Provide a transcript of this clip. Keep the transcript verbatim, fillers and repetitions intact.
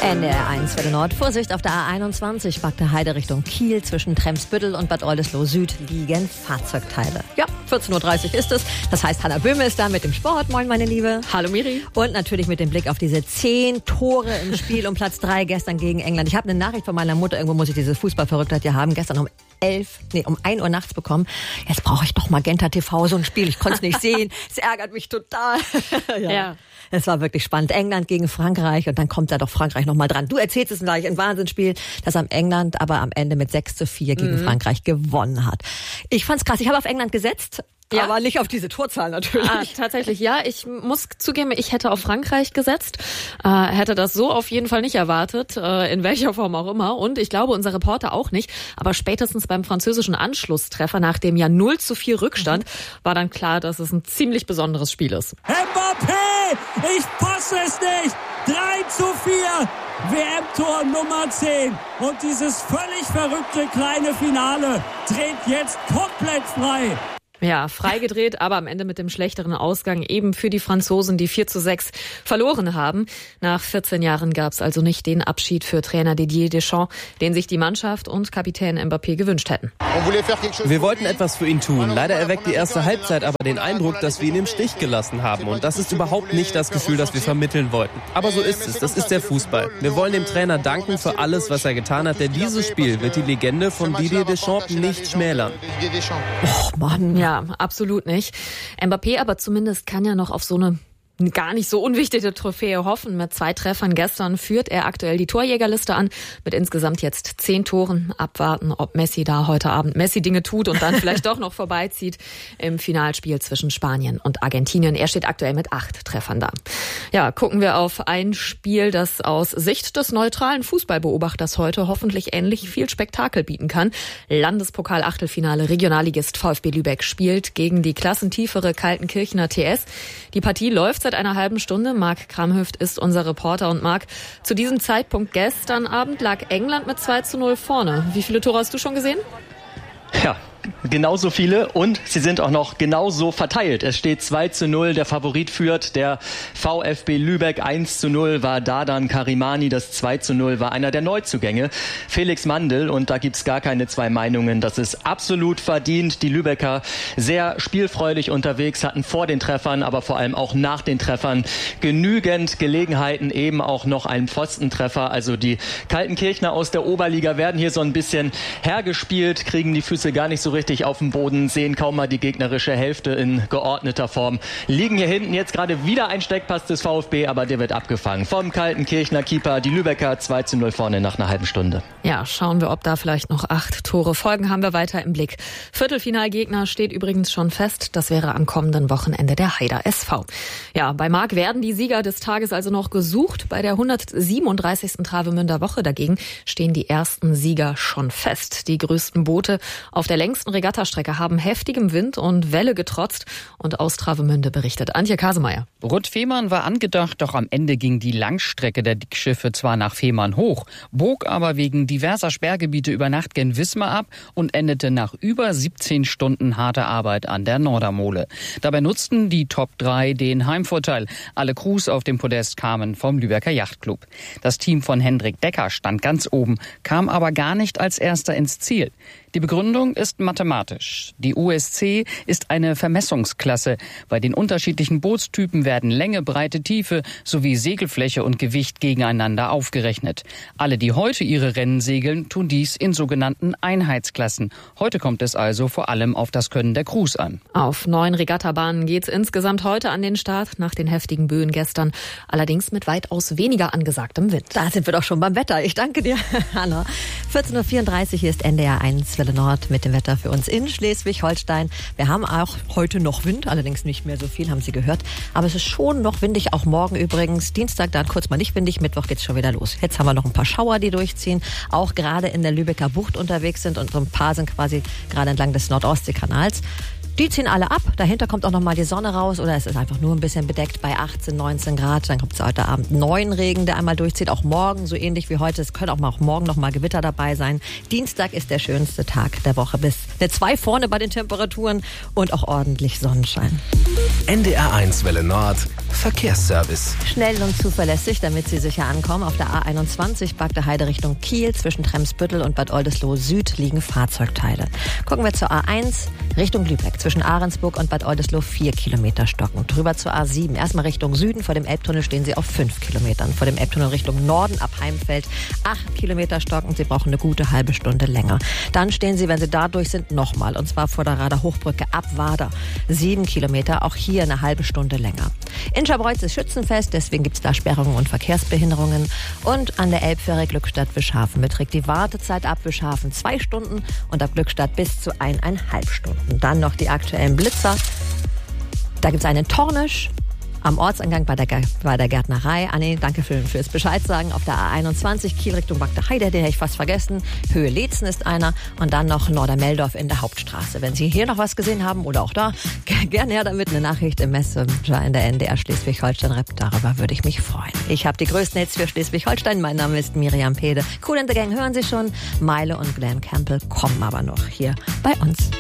N D R eins Welle Nord. Vorsicht auf der A einundzwanzig, Bagde Heide Richtung Kiel. Zwischen Tremsbüttel und Bad Oldesloe Süd liegen Fahrzeugteile. Ja, vierzehn Uhr dreißig ist es. Das heißt, Hannah Böhme ist da mit dem Sport. Moin, meine Liebe. Hallo, Miri. Und natürlich mit dem Blick auf diese zehn Tore im Spiel um Platz drei gestern gegen England. Ich habe eine Nachricht von meiner Mutter. Irgendwo muss ich diese Fußballverrücktheit hier haben. Gestern um elf, nee, um ein Uhr nachts bekommen. Jetzt brauche ich doch Magenta T V, so ein Spiel. Ich konnte es nicht sehen. Es ärgert mich total. ja. ja. Es war wirklich spannend. England gegen Frankreich und dann kommt da doch Frankreich nochmal dran. Du erzählst es gleich, ein Wahnsinnsspiel, das am England aber am Ende mit sechs zu vier gegen mhm. Frankreich gewonnen hat. Ich fand's krass. Ich habe auf England gesetzt. Ja. Aber nicht auf diese Torzahl natürlich. Ah, tatsächlich, ja. Ich muss zugeben, ich hätte auf Frankreich gesetzt, äh, hätte das so auf jeden Fall nicht erwartet, äh, in welcher Form auch immer. Und ich glaube, unser Reporter auch nicht. Aber spätestens beim französischen Anschlusstreffer nach dem ja null zu vier Rückstand mhm. war dann klar, dass es ein ziemlich besonderes Spiel ist. Mbappé! Ich fasse es nicht! drei zu vier! W M-Tor Nummer zehn. Und dieses völlig verrückte kleine Finale dreht jetzt komplett frei. Ja, freigedreht, aber am Ende mit dem schlechteren Ausgang eben für die Franzosen, die vier zu sechs verloren haben. Nach vierzehn Jahren gab es also nicht den Abschied für Trainer Didier Deschamps, den sich die Mannschaft und Kapitän Mbappé gewünscht hätten. Wir wollten etwas für ihn tun. Leider erweckt die erste Halbzeit aber den Eindruck, dass wir ihn im Stich gelassen haben. Und das ist überhaupt nicht das Gefühl, das wir vermitteln wollten. Aber so ist es. Das ist der Fußball. Wir wollen dem Trainer danken für alles, was er getan hat. Denn dieses Spiel wird die Legende von Didier Deschamps nicht schmälern. Oh Mann, ja. Ja, absolut nicht. Mbappé aber zumindest kann ja noch auf so eine gar nicht so unwichtige Trophäe hoffen. Mit zwei Treffern gestern führt er aktuell die Torjägerliste an. Mit insgesamt jetzt zehn Toren. Abwarten, ob Messi da heute Abend Messi-Dinge tut und dann vielleicht doch noch vorbeizieht im Finalspiel zwischen Spanien und Argentinien. Er steht aktuell mit acht Treffern da. Ja, gucken wir auf ein Spiel, das aus Sicht des neutralen Fußballbeobachters heute hoffentlich ähnlich viel Spektakel bieten kann. Landespokal-Achtelfinale. Regionalligist VfB Lübeck spielt gegen die klassentiefere Kaltenkirchener T S. Die Partie läuft seit einer halben Stunde. Marc Kramhöft ist unser Reporter. Und Marc, zu diesem Zeitpunkt gestern Abend lag England mit zwei zu null vorne. Wie viele Tore hast du schon gesehen? Ja, genauso viele und sie sind auch noch genauso verteilt. Es steht zwei zu null, der Favorit führt, der VfB Lübeck. Eins zu null war Dardan Karimani, das zwei zu null war einer der Neuzugänge, Felix Mandl, und da gibt's gar keine zwei Meinungen. Das ist absolut verdient. Die Lübecker sehr spielfreudig unterwegs, hatten vor den Treffern, aber vor allem auch nach den Treffern genügend Gelegenheiten, eben auch noch einen Pfostentreffer. Also die Kaltenkirchner aus der Oberliga werden hier so ein bisschen hergespielt, kriegen die Füße gar nicht so richtig auf dem Boden, sehen kaum mal die gegnerische Hälfte in geordneter Form. Liegen hier hinten jetzt gerade wieder ein Steckpass des VfB, aber der wird abgefangen vom Kaltenkirchner Keeper. Die Lübecker zwei zu null vorne nach einer halben Stunde. Ja, schauen wir, ob da vielleicht noch acht Tore folgen, haben wir weiter im Blick. Viertelfinalgegner steht übrigens schon fest. Das wäre am kommenden Wochenende der Haider S V. Ja, bei Marc werden die Sieger des Tages also noch gesucht. Bei der hundertsiebenunddreißigsten Travemünder Woche dagegen stehen die ersten Sieger schon fest. Die größten Boote auf der längsten Regattastrecke haben heftigem Wind und Welle getrotzt. Und aus Travemünde berichtet Antje Kasemeyer. Rund Fehmarn war angedacht, doch am Ende ging die Langstrecke der Dickschiffe zwar nach Fehmarn hoch, bog aber wegen diverser Sperrgebiete über Nacht gen Wismar ab und endete nach über siebzehn Stunden harter Arbeit an der Nordermole. Dabei nutzten die Top drei den Heimvorteil. Alle Crews auf dem Podest kamen vom Lübecker Yachtclub. Das Team von Hendrik Decker stand ganz oben, kam aber gar nicht als Erster ins Ziel. Die Begründung ist mathematisch. Die U S C ist eine Vermessungsklasse. Bei den unterschiedlichen Bootstypen werden Länge, Breite, Tiefe sowie Segelfläche und Gewicht gegeneinander aufgerechnet. Alle, die heute ihre Rennen segeln, tun dies in sogenannten Einheitsklassen. Heute kommt es also vor allem auf das Können der Crews an. Auf neun Regattabahnen geht's insgesamt heute an den Start, nach den heftigen Böen gestern. Allerdings mit weitaus weniger angesagtem Wind. Da sind wir doch schon beim Wetter. Ich danke dir, Hanna. vierzehn Uhr vierunddreißig, hier ist N D R eins Welle Nord mit dem Wetter für uns in Schleswig-Holstein. Wir haben auch heute noch Wind, allerdings nicht mehr so viel, haben Sie gehört. Aber es ist schon noch windig, auch morgen übrigens. Dienstag dann kurz mal nicht windig, Mittwoch geht's schon wieder los. Jetzt haben wir noch ein paar Schauer, die durchziehen, auch gerade in der Lübecker Bucht unterwegs sind und so ein paar sind quasi gerade entlang des Nordostseekanals. Die ziehen alle ab. Dahinter kommt auch noch mal die Sonne raus oder es ist einfach nur ein bisschen bedeckt bei achtzehn, neunzehn Grad. Dann kommt es heute Abend neuen Regen, der einmal durchzieht. Auch morgen, so ähnlich wie heute. Es können auch, mal, auch morgen noch mal Gewitter dabei sein. Dienstag ist der schönste Tag der Woche. Bis eine zwei vorne bei den Temperaturen und auch ordentlich Sonnenschein. N D R eins Welle Nord Verkehrsservice. Schnell und zuverlässig, damit Sie sicher ankommen. Auf der A einundzwanzig Bagde Heide Richtung Kiel. Zwischen Tremsbüttel und Bad Oldesloe Süd liegen Fahrzeugteile. Gucken wir zur A eins Richtung Lübeck. Zwischen Ahrensburg und Bad Oldesloe vier Kilometer stocken. Drüber zur A sieben. Erstmal Richtung Süden. Vor dem Elbtunnel stehen Sie auf fünf Kilometern. Vor dem Elbtunnel Richtung Norden ab Heimfeld acht Kilometer stocken. Sie brauchen eine gute halbe Stunde länger. Dann stehen Sie, wenn Sie da durch sind, nochmal. Und zwar vor der Rader Hochbrücke ab Wader. sieben Kilometer. Auch hier eine halbe Stunde länger. In Schabreuz ist Schützenfest. Deswegen gibt es da Sperrungen und Verkehrsbehinderungen. Und an der Elbfähre Glückstadt-Wischhafen beträgt die Wartezeit ab Wischhafen zwei Stunden und ab Glückstadt bis zu eineinhalb Stunden. Dann noch die aktuellen Blitzer. Da gibt es einen Tornisch am Ortseingang bei der, bei der Gärtnerei. Ah nee, danke für, fürs Bescheid sagen. Auf der A einundzwanzig Kiel Richtung Bagde Heide, den hätte ich fast vergessen. Höhe Leetzen ist einer. Und dann noch Nordermeldorf in der Hauptstraße. Wenn Sie hier noch was gesehen haben oder auch da, gerne her damit eine Nachricht im Messenger in der N D R Schleswig-Holstein-Rep. Darüber würde ich mich freuen. Ich habe die größten Hits für Schleswig-Holstein. Mein Name ist Miriam Pede. Cool in the Gang hören Sie schon. Meile und Glenn Campbell kommen aber noch hier bei uns.